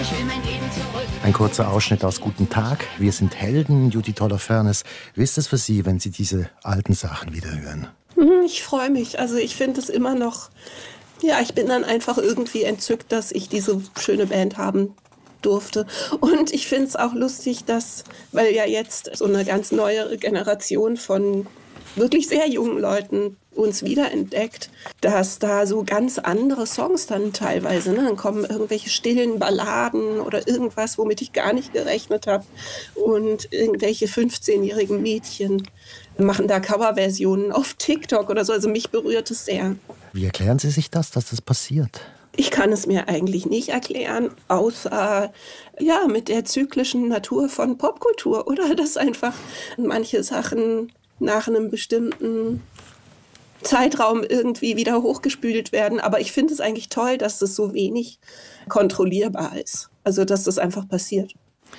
Ich will mein Leben zurück. Ein kurzer Ausschnitt aus Guten Tag. Wir sind Helden, Judith Holofernes. Wie ist es für Sie, wenn Sie diese alten Sachen wieder hören? Ich freue mich. Also ich finde es immer noch, ja, ich bin dann einfach irgendwie entzückt, dass ich diese schöne Band haben durfte. Und ich finde es auch lustig, dass, weil ja jetzt so eine ganz neue Generation von wirklich sehr jungen Leuten uns wiederentdeckt, dass da so ganz andere Songs dann teilweise, ne? Dann kommen irgendwelche stillen Balladen oder irgendwas, womit ich gar nicht gerechnet habe. Und irgendwelche 15-jährigen Mädchen machen da Coverversionen auf TikTok oder so. Also mich berührt es sehr. Wie erklären Sie sich das, dass das passiert? Ich kann es mir eigentlich nicht erklären, außer ja, mit der zyklischen Natur von Popkultur. Oder dass einfach manche Sachen nach einem bestimmten Zeitraum irgendwie wieder hochgespült werden. Aber ich finde es eigentlich toll, dass das so wenig kontrollierbar ist. Also, dass das einfach passiert.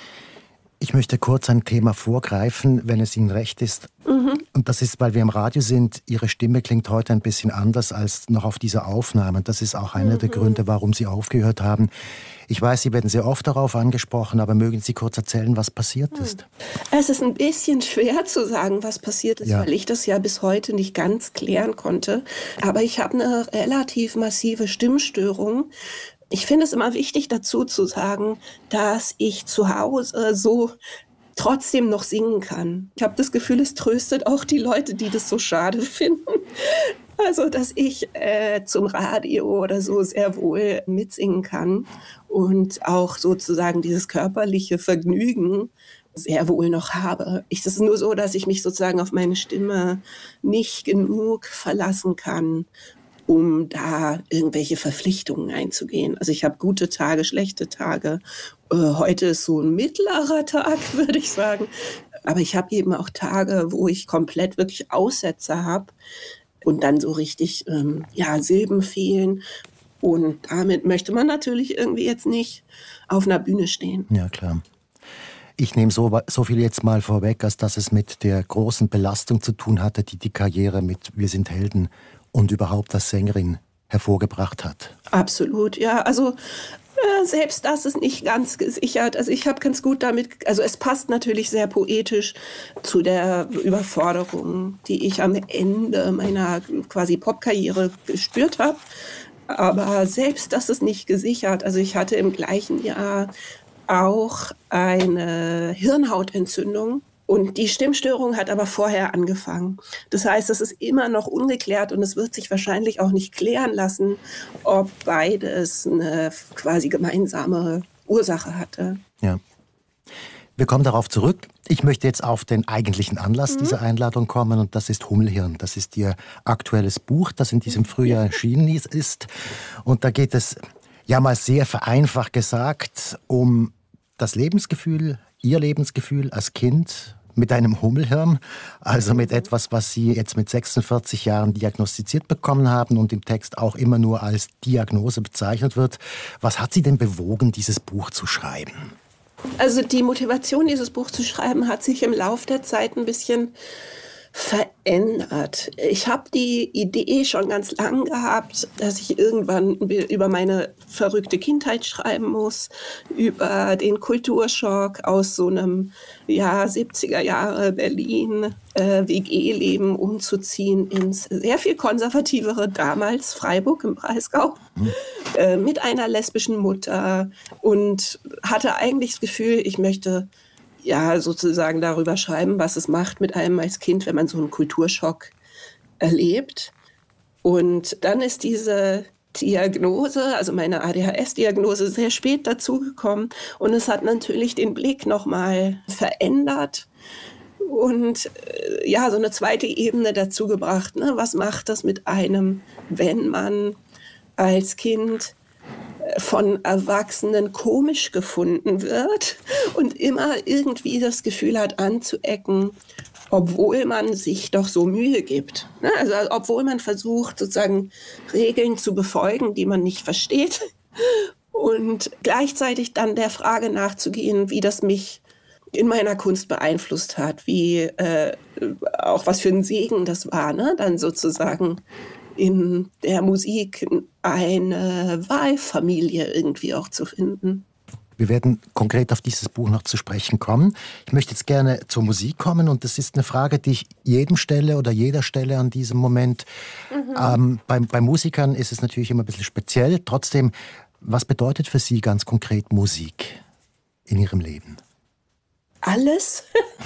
Ich möchte kurz ein Thema vorgreifen, wenn es Ihnen recht ist. Und das ist, weil wir im Radio sind, Ihre Stimme klingt heute ein bisschen anders als noch auf dieser Aufnahme. Und das ist auch einer der Gründe, warum Sie aufgehört haben. Ich weiß, Sie werden sehr oft darauf angesprochen, aber mögen Sie kurz erzählen, was passiert ist? Es ist ein bisschen schwer zu sagen, was passiert ist, weil ich das ja bis heute nicht ganz klären konnte. Aber ich habe eine relativ massive Stimmstörung. Ich finde es immer wichtig dazu zu sagen, dass ich zu Hause so trotzdem noch singen kann. Ich habe das Gefühl, es tröstet auch die Leute, die das so schade finden. Also, dass ich zum Radio oder so sehr wohl mitsingen kann und auch sozusagen dieses körperliche Vergnügen sehr wohl noch habe. Es ist nur so, dass ich mich sozusagen auf meine Stimme nicht genug verlassen kann, um da irgendwelche Verpflichtungen einzugehen. Also ich habe gute Tage, schlechte Tage. Heute ist so ein mittlerer Tag, würde ich sagen. Aber ich habe eben auch Tage, wo ich komplett wirklich Aussetzer habe und dann so richtig Silben fehlen. Und damit möchte man natürlich irgendwie jetzt nicht auf einer Bühne stehen. Ja, klar. Ich nehme so viel jetzt mal vorweg, als dass es mit der großen Belastung zu tun hatte, die die Karriere mit Wir sind Helden und überhaupt als Sängerin hervorgebracht hat. Absolut, ja. Also selbst das ist nicht ganz gesichert. Also ich habe ganz gut damit, also es passt natürlich sehr poetisch zu der Überforderung, die ich am Ende meiner quasi Popkarriere gespürt habe. Aber selbst das ist nicht gesichert. Also ich hatte im gleichen Jahr auch eine Hirnhautentzündung. Und die Stimmstörung hat aber vorher angefangen. Das heißt, es ist immer noch ungeklärt und es wird sich wahrscheinlich auch nicht klären lassen, ob beides eine quasi gemeinsame Ursache hatte. Ja. Wir kommen darauf zurück. Ich möchte jetzt auf den eigentlichen Anlass dieser Einladung kommen und das ist Hummelhirn. Das ist Ihr aktuelles Buch, das in diesem Frühjahr erschienen ist. Und da geht es, ja mal sehr vereinfacht gesagt, um das Lebensgefühl, Ihr Lebensgefühl als Kind mit einem Hummelhirn, also mit etwas, was Sie jetzt mit 46 Jahren diagnostiziert bekommen haben und im Text auch immer nur als Diagnose bezeichnet wird. Was hat Sie denn bewogen, dieses Buch zu schreiben? Also die Motivation, dieses Buch zu schreiben, hat sich im Laufe der Zeit ein bisschen verändert. Ich habe die Idee schon ganz lang gehabt, dass ich irgendwann über meine verrückte Kindheit schreiben muss, über den Kulturschock aus so einem 70er Jahre Berlin WG-Leben umzuziehen ins sehr viel konservativere damals Freiburg im Breisgau mit einer lesbischen Mutter und hatte eigentlich das Gefühl, ich möchte sozusagen darüber schreiben, was es macht mit einem als Kind, wenn man so einen Kulturschock erlebt. Und dann ist diese Diagnose, also meine ADHS-Diagnose, sehr spät dazugekommen. Und es hat natürlich den Blick nochmal verändert und so eine zweite Ebene dazu gebracht. Ne? Was macht das mit einem, wenn man als Kind von Erwachsenen komisch gefunden wird und immer irgendwie das Gefühl hat, anzuecken, obwohl man sich doch so Mühe gibt. Also obwohl man versucht, sozusagen Regeln zu befolgen, die man nicht versteht. Und gleichzeitig dann der Frage nachzugehen, wie das mich in meiner Kunst beeinflusst hat, wie auch was für ein Segen das war, ne? Dann sozusagen in der Musik eine Wahlfamilie irgendwie auch zu finden. Wir werden konkret auf dieses Buch noch zu sprechen kommen. Ich möchte jetzt gerne zur Musik kommen und das ist eine Frage, die ich jedem stelle oder jeder stelle an diesem Moment. Bei Musikern ist es natürlich immer ein bisschen speziell. Trotzdem, was bedeutet für Sie ganz konkret Musik in Ihrem Leben? Alles.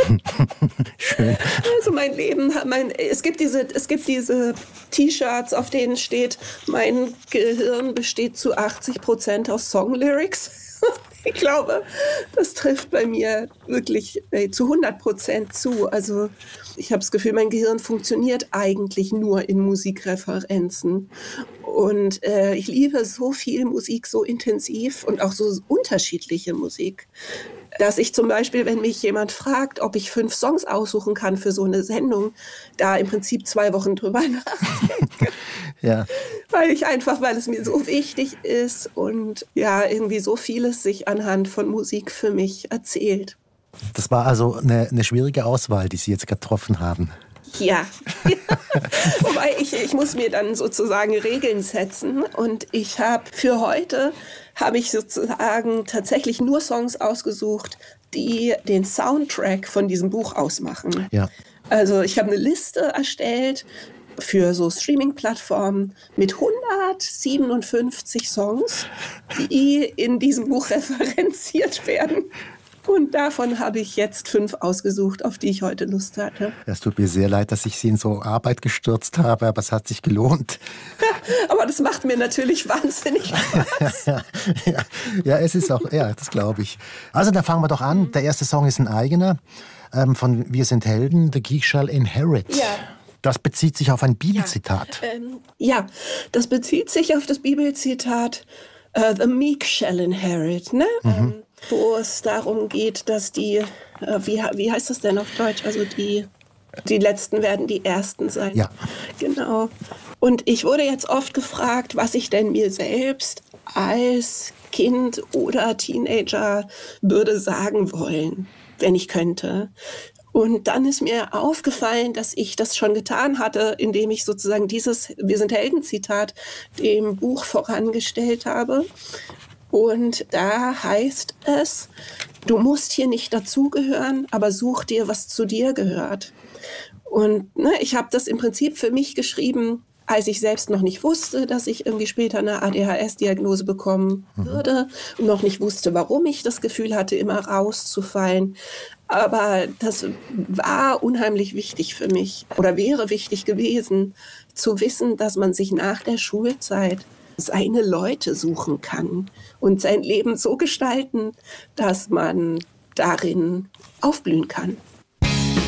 Schön. Also mein Leben, es gibt diese T-Shirts, auf denen steht, mein Gehirn besteht zu 80% aus Songlyrics. Ich glaube, das trifft bei mir wirklich zu 100% zu. Also ich habe das Gefühl, mein Gehirn funktioniert eigentlich nur in Musikreferenzen. Und ich liebe so viel Musik, so intensiv und auch so unterschiedliche Musik, dass ich zum Beispiel, wenn mich jemand fragt, ob ich 5 Songs aussuchen kann für so eine Sendung, da im Prinzip 2 Wochen drüber nachdenke. Ja. Weil es mir so wichtig ist und ja, irgendwie so vieles sich anhand von Musik für mich erzählt. Das war also eine schwierige Auswahl, die Sie jetzt getroffen haben. Ja, wobei ich muss mir dann sozusagen Regeln setzen und für heute habe ich sozusagen tatsächlich nur Songs ausgesucht, die den Soundtrack von diesem Buch ausmachen. Ja. Also ich habe eine Liste erstellt für so Streaming-Plattformen mit 157 Songs, die in diesem Buch referenziert werden. Und davon habe ich jetzt 5 ausgesucht, auf die ich heute Lust hatte. Es tut mir sehr leid, dass ich Sie in so Arbeit gestürzt habe, aber es hat sich gelohnt. Aber das macht mir natürlich wahnsinnig Spaß. Ja, es ist auch, ja, das glaube ich. Also, dann fangen wir doch an. Der erste Song ist ein eigener von Wir sind Helden, The Geek Shall Inherit. Ja. Das bezieht sich auf ein Bibelzitat. Ja, das bezieht sich auf das Bibelzitat The Meek Shall Inherit, ne? Wo es darum geht, dass die, wie heißt das denn auf Deutsch? Also die Letzten werden die Ersten sein. Ja. Genau. Und ich wurde jetzt oft gefragt, was ich denn mir selbst als Kind oder Teenager würde sagen wollen, wenn ich könnte. Und dann ist mir aufgefallen, dass ich das schon getan hatte, indem ich sozusagen dieses Wir sind Helden-Zitat dem Buch vorangestellt habe. Und da heißt es, du musst hier nicht dazugehören, aber such dir, was zu dir gehört. Und ich habe das im Prinzip für mich geschrieben, als ich selbst noch nicht wusste, dass ich irgendwie später eine ADHS-Diagnose bekommen würde und noch nicht wusste, warum ich das Gefühl hatte, immer rauszufallen. Aber das war unheimlich wichtig für mich oder wäre wichtig gewesen, zu wissen, dass man sich nach der Schulzeit seine Leute suchen kann und sein Leben so gestalten, dass man darin aufblühen kann.